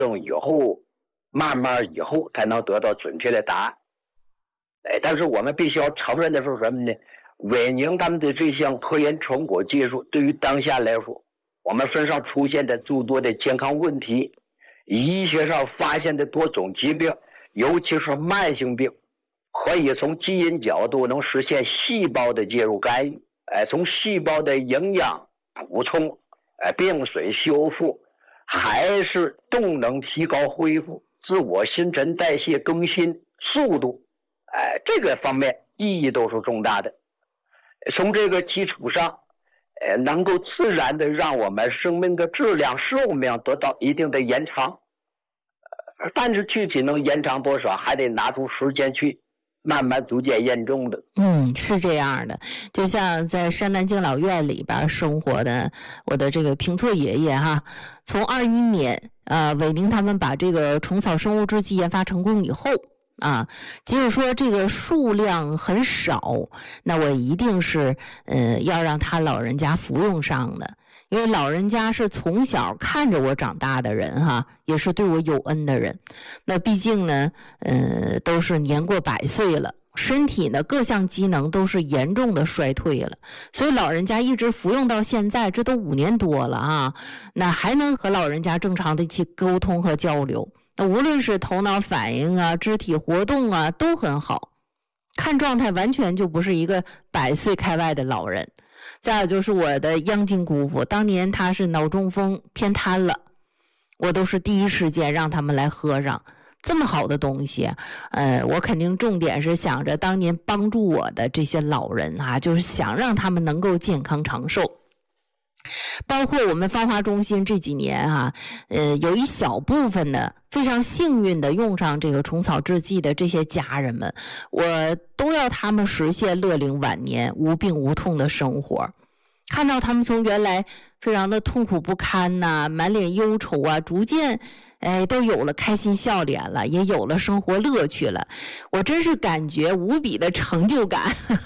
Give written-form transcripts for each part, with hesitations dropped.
以后，慢慢以后才能得到准确的答案。但是我们必须要承认的是什么呢？韦宁他们的这项科研成果技术对于当下来说，我们身上出现的诸多的健康问题，医学上发现的多种疾病，尤其是慢性病，可以从基因角度能实现细胞的介入干预，从细胞的营养补充，病水修复，还是动能提高恢复，自我新陈代谢更新速度，这个方面意义都是重大的。从这个基础上，能够自然的让我们生命的质量寿命得到一定的延长，但是具体能延长多少，还得拿出时间去慢慢逐渐验证的。 是这样的。就像在山南敬老院里边生活的我的这个平措爷爷哈，从21年韦宁他们把这个虫草生物制剂研发成功以后即使说这个数量很少，那我一定是要让他老人家服用上的，因为老人家是从小看着我长大的人哈，也是对我有恩的人。那毕竟呢都是年过100岁了，身体呢各项机能都是严重的衰退了，所以老人家一直服用到现在，这都5年多了那还能和老人家正常的去沟通和交流，那无论是头脑反应肢体活动都很好，看状态完全就不是一个100岁开外的老人。再有就是我的央金姑父，当年他是脑中风偏瘫了，我都是第一时间让他们来喝上这么好的东西。我肯定重点是想着当年帮助我的这些老人就是想让他们能够健康长寿。包括我们芳华中心这几年有一小部分的非常幸运的用上这个虫草制剂的这些家人们，我都要他们实现乐龄晚年无病无痛的生活。看到他们从原来非常的痛苦不堪满脸忧愁逐渐都有了开心笑脸了，也有了生活乐趣了，我真是感觉无比的成就感。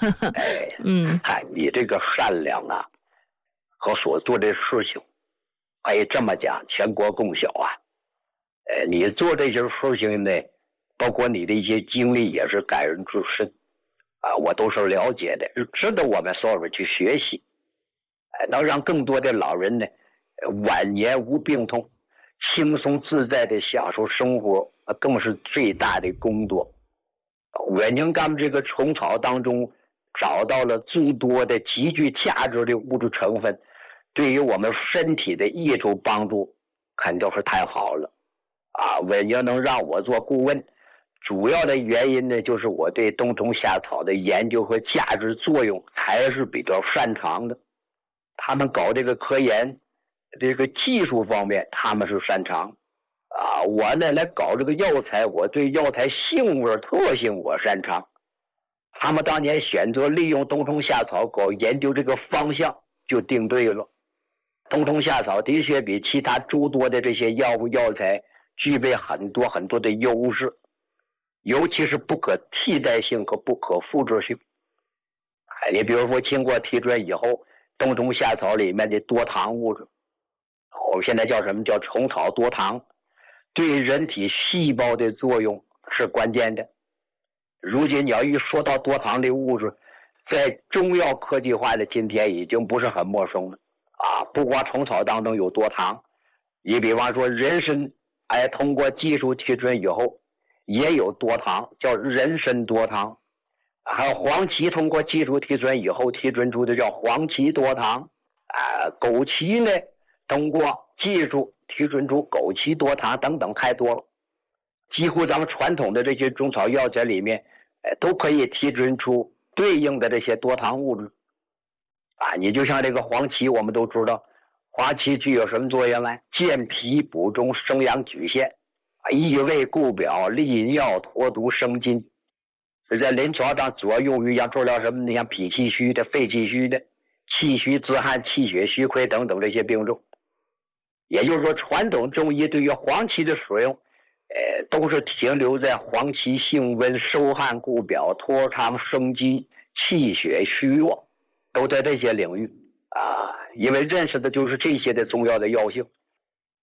你这个善良和所做的事情可以这么讲，全国共晓你做这些事情呢，包括你的一些经历也是感人至深我都是了解的，值得我们所有人去学习，能让更多的老人呢晚年无病痛，轻松自在的享受生活，更是最大的功德。韦宁他们这个虫草当中找到了诸多的极具价值的物质成分，对于我们身体的益处帮助肯定是太好了韦宁能让我做顾问，主要的原因呢，就是我对冬虫夏草的研究和价值作用还是比较擅长的。他们搞这个科研这个技术方面他们是擅长我呢来搞这个药材，我对药材性味特性我擅长。他们当年选择利用冬虫夏草搞研究这个方向就定对了。冬虫夏草的确比其他诸多的这些药物药材具备很多很多的优势，尤其是不可替代性和不可复制性。你比如说经过提纯以后，冬虫夏草里面的多糖物质，我们现在叫什么叫虫草多糖，对人体细胞的作用是关键的。如今你要一说到多糖的物质，在中药科技化的今天已经不是很陌生了不光虫草当中有多糖，你比方说人参通过技术提纯以后也有多糖，叫人参多糖。还有黄芪通过技术提纯以后提纯出的叫黄芪多糖枸杞呢通过技术提纯出枸杞多糖等等，太多了。几乎咱们传统的这些中草药材里面都可以提纯出对应的这些多糖物质你就像这个黄芪，我们都知道黄芪具有什么作用呢？健脾补中生阳举陷益胃固表利尿脱毒生津。在临床上主要用于治疗什么呢？像脾气虚的、肺气虚的、气虚自汗、气血虚亏等等这些病症。也就是说，传统中医对于黄芪的使用都是停留在黄芪性温、收汗固表、脱肠生肌、气血虚弱，都在这些领域因为认识的就是这些的中药的药性。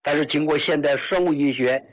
但是经过现代生物医学